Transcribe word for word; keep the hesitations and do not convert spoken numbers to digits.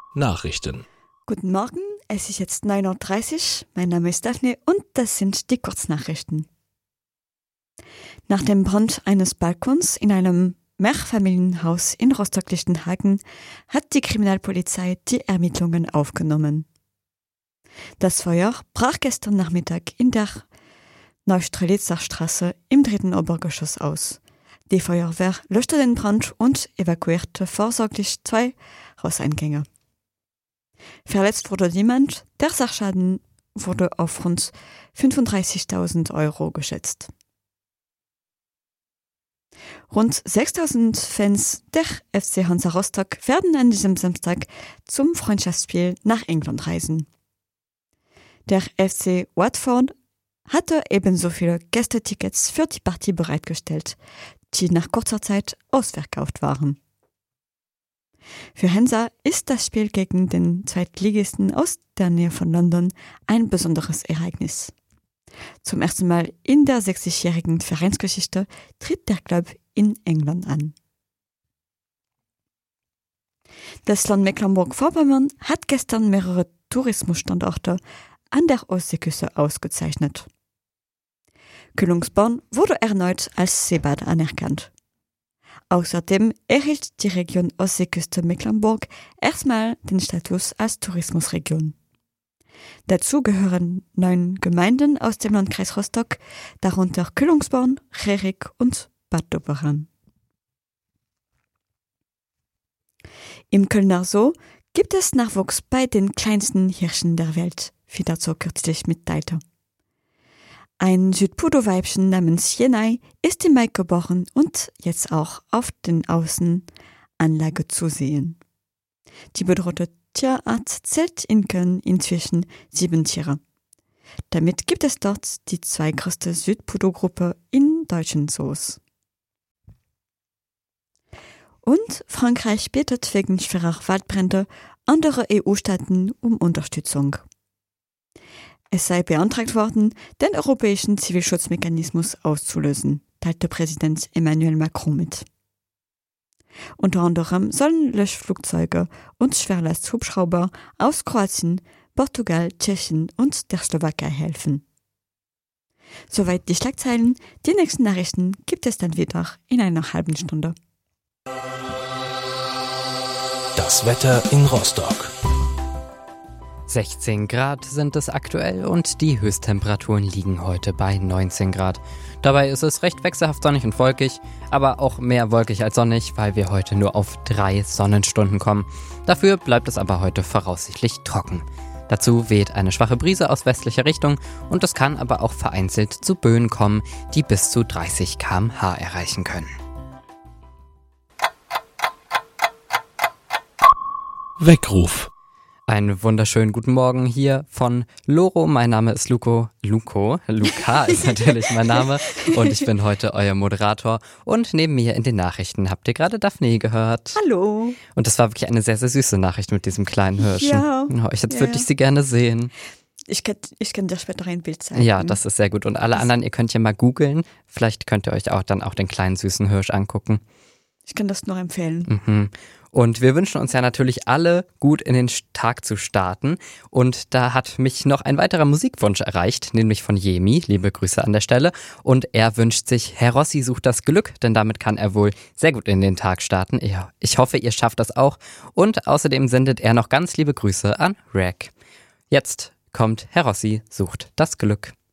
Nachrichten. Guten Morgen, es ist jetzt neun Uhr dreißig, mein Name ist Daphne und das sind die Kurznachrichten. Nach dem Brand eines Balkons in einem Mehrfamilienhaus in Rostock-Lichtenhagen hat die Kriminalpolizei die Ermittlungen aufgenommen. Das Feuer brach gestern Nachmittag in der Neustrelitzer Straße im dritten Obergeschoss aus. Die Feuerwehr löschte den Brand und evakuierte vorsorglich zwei Hauseingänge. Verletzt wurde niemand, der Sachschaden wurde auf rund fünfunddreißigtausend Euro geschätzt. Rund sechstausend Fans der F C Hansa Rostock werden an diesem Samstag zum Freundschaftsspiel nach England reisen. Der F C Watford hatte ebenso viele Gästetickets für die Partie bereitgestellt, die nach kurzer Zeit ausverkauft waren. Für Hansa ist das Spiel gegen den Zweitligisten aus der Nähe von London ein besonderes Ereignis. Zum ersten Mal in der sechzigjährigen Vereinsgeschichte tritt der Club in England an. Das Land Mecklenburg-Vorpommern hat gestern mehrere Tourismusstandorte an der Ostseeküste ausgezeichnet. Kühlungsborn wurde erneut als Seebad anerkannt. Außerdem erhielt die Region Ostseeküste Mecklenburg erstmal den Status als Tourismusregion. Dazu gehören neun Gemeinden aus dem Landkreis Rostock, darunter Kühlungsborn, Rerik und Bad Doberan. Im Kölner Zoo gibt es Nachwuchs bei den kleinsten Hirschen der Welt, wie dazu kürzlich mitteilte. Ein Südpudo-Weibchen namens Jenai ist im Mai geboren und jetzt auch auf den Außenanlage zu sehen. Die bedrohte Tierart zählt in Köln inzwischen sieben Tiere. Damit gibt es dort die zweitgrößte Südpudo-Gruppe in deutschen Zoos. Und Frankreich bittet wegen schwerer Waldbrände andere E U-Staaten um Unterstützung. Es sei beantragt worden, den europäischen Zivilschutzmechanismus auszulösen, teilte Präsident Emmanuel Macron mit. Unter anderem sollen Löschflugzeuge und Schwerlasthubschrauber aus Kroatien, Portugal, Tschechien und der Slowakei helfen. Soweit die Schlagzeilen. Die nächsten Nachrichten gibt es dann wieder in einer halben Stunde. Das Wetter in Rostock. sechzehn Grad sind es aktuell und die Höchsttemperaturen liegen heute bei neunzehn Grad. Dabei ist es recht wechselhaft sonnig und wolkig, aber auch mehr wolkig als sonnig, weil wir heute nur auf drei Sonnenstunden kommen. Dafür bleibt es aber heute voraussichtlich trocken. Dazu weht eine schwache Brise aus westlicher Richtung und es kann aber auch vereinzelt zu Böen kommen, die bis zu dreißig Kilometer pro Stunde erreichen können. Weckruf. Einen wunderschönen guten Morgen hier von Loro. Mein Name ist Luco. Luco. Luca ist natürlich mein Name. Und ich bin heute euer Moderator. Und neben mir in den Nachrichten habt ihr gerade Daphne gehört. Hallo. Und das war wirklich eine sehr, sehr süße Nachricht mit diesem kleinen Hirschen. Ja. Oh, jetzt ja, würde ja. ich sie gerne sehen. Ich kann, ich kann dir später ein Bild zeigen. Ja, das ist sehr gut. Und alle das anderen, ihr könnt ja mal googeln. Vielleicht könnt ihr euch auch dann auch den kleinen süßen Hirsch angucken. Ich kann das nur empfehlen. Mhm. Und wir wünschen uns ja natürlich alle, gut in den Tag zu starten. Und da hat mich noch ein weiterer Musikwunsch erreicht, nämlich von Jemi. Liebe Grüße an der Stelle. Und er wünscht sich, Herr Rossi sucht das Glück, denn damit kann er wohl sehr gut in den Tag starten. Ja, ich hoffe, ihr schafft das auch. Und außerdem sendet er noch ganz liebe Grüße an Rack. Jetzt kommt Herr Rossi sucht das Glück.